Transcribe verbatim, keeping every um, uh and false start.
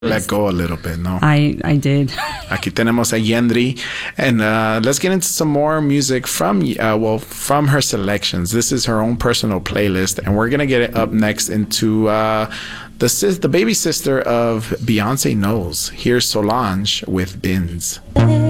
let go a little bit, no? I, I did. Aquí tenemos a Yendri, and uh, let's get into some more music from, uh, well, from her selections. This is her own personal playlist, and we're gonna get it up next into uh, the sis- the baby sister of Beyonce Knowles. Here's Solange with Bins.